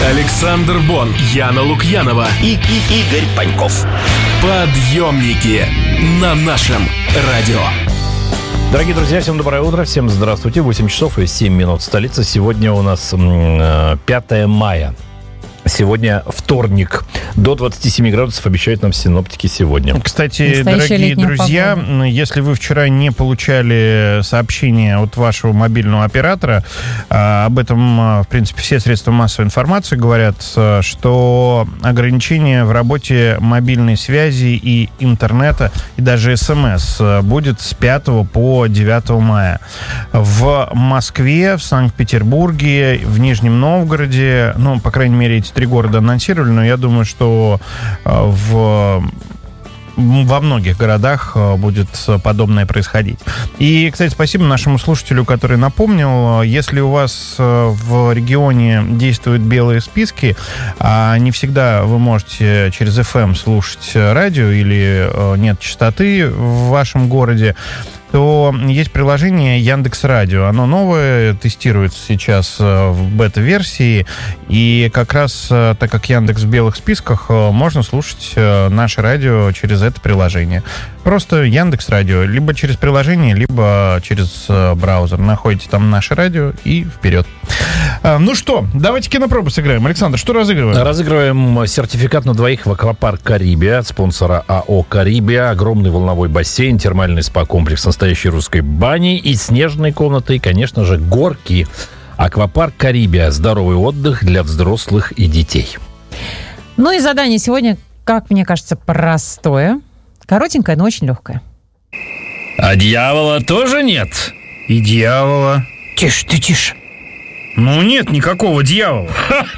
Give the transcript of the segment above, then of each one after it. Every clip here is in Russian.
Александр Бон, Яна Лукьянова и Игорь Паньков. Подъемники на нашем радио. Дорогие друзья, всем доброе утро, всем здравствуйте. 8 часов и 7 минут столица. Сегодня у нас 5 мая. Сегодня вторник. До 27 градусов обещают нам синоптики сегодня. Кстати, дорогие друзья, погода. Если вы вчера не получали сообщение от вашего мобильного оператора, об этом, в принципе, все средства массовой информации говорят, что ограничение в работе мобильной связи и интернета, и даже СМС будет с 5 по 9 мая. В Москве, в Санкт-Петербурге, в Нижнем Новгороде, ну, по крайней мере, эти 3 города анонсировали, но я думаю, что во многих городах будет подобное происходить. И, кстати, спасибо нашему слушателю, который напомнил, если у вас в регионе действуют белые списки, а не всегда вы можете через FM слушать радио или нет частоты в вашем городе, то есть приложение Яндекс.Радио. Оно новое, тестируется сейчас в бета-версии. И как раз, так как Яндекс в белых списках, можно слушать наше радио через это приложение. Просто Яндекс.Радио. Либо через приложение, либо через браузер. Находите там наше радио и вперед. Ну что, давайте кинопробу сыграем. Александр, что разыгрываем? Разыгрываем сертификат на двоих в аквапарк «Карибия» от спонсора АО «Карибия». Огромный волновой бассейн, термальный спа-комплекс настоящей русской бани и снежной комнаты, и, конечно же, горки. Аквапарк «Карибия». Здоровый отдых для взрослых и детей. Ну и задание сегодня, как мне кажется, простое. Коротенькое, но очень легкое. А дьявола тоже нет? И дьявола. Тише ты, тише. Ну, нет никакого дьявола.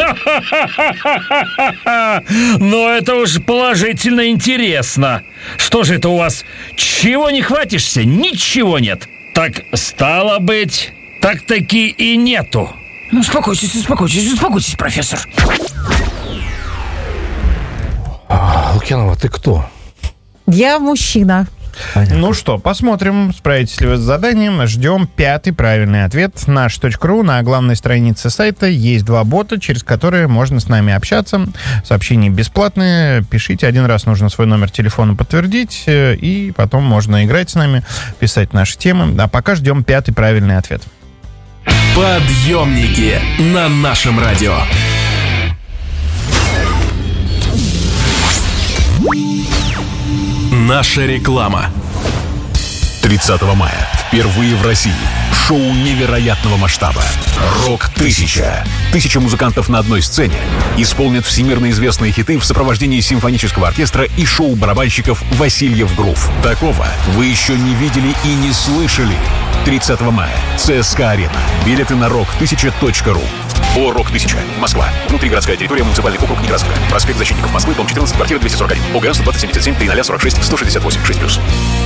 Но это уж положительно интересно. Что же это у вас? Чего не хватишься? Ничего нет. Так стало быть, так-таки и нету. Ну, успокойтесь, профессор. Лукьянова, ты кто? Я мужчина. Понятно. Ну что, посмотрим, справитесь ли вы с заданием. Ждем 5-й правильный ответ. Наш.ру. На главной странице сайта есть 2 бота, через которые можно с нами общаться. Сообщения бесплатные. Пишите, 1 раз нужно свой номер телефона подтвердить, и потом можно играть с нами, писать наши темы. А пока ждем 5-й правильный ответ. Подъемники на нашем радио. Наша реклама. 30 мая впервые в России шоу невероятного масштаба «Рок-1000». 1000 музыкантов на одной сцене исполнят всемирно известные хиты в сопровождении симфонического оркестра и шоу-барабанщиков «Васильев Грув». Такого вы еще не видели и не слышали. 30 мая. ЦСКА-арена. Билеты на rock1000.ru. ООО «Рок-1000». Москва. Внутригородская территория, муниципальный округ Некрасовка. Проспект Защитников Москвы, дом 14, квартира 241. ОГРН 12077 3046 168 6+.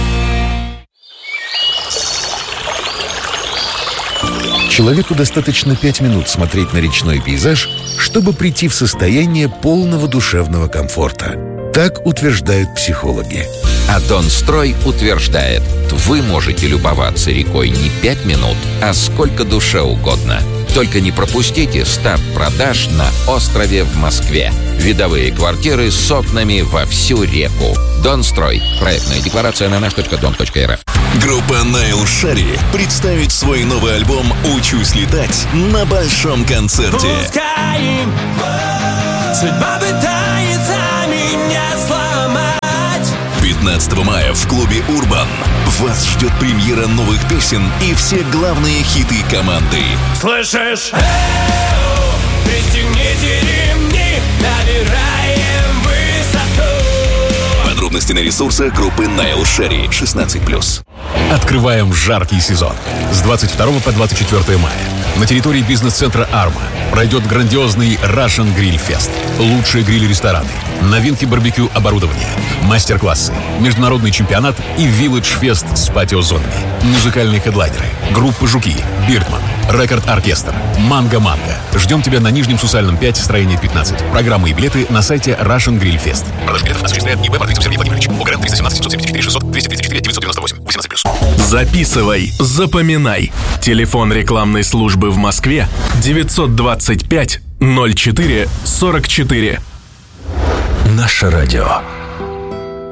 Человеку достаточно 5 минут смотреть на речной пейзаж, чтобы прийти в состояние полного душевного комфорта. Так утверждают психологи. А Донстрой утверждает, вы можете любоваться рекой не 5 минут, а сколько душе угодно. Только не пропустите старт продаж на острове в Москве. Видовые квартиры с окнами во всю реку. Донстрой. Проектная декларация на наш.дом.рф. Группа Найл Шарри представит свой новый альбом «Учусь летать» на большом концерте. Пускай судьба пытается меня сломать. 15 мая в клубе «Урбан» вас ждет премьера новых песен и все главные хиты команды. Слышишь? Пристегните ремни, набираем высоту. Подробности на ресурсах группы Найл Шарри 16+. Открываем жаркий сезон. С 22 по 24 мая на территории бизнес-центра «Арма» пройдет грандиозный Russian Grill Fest. Лучшие гриль-рестораны, новинки барбекю оборудования, мастер-классы, международный чемпионат и вилледж-фест с патио-зонами. Музыкальные хедлайнеры, группы «Жуки», «Бирдман», «Рекорд-оркестр», «Манго-манго». Ждем тебя на Нижнем Сусальном 5, строение 15. Программы и билеты на сайте Russian Grill Fest. Продажа билетов осуществляет ИБ Мартынцев Сергей Владимирович. ОГРН 317 774 600 234 998 18+. Записывай, запоминай. Телефон рекламной службы в Москве 925 04 44. Наше радио.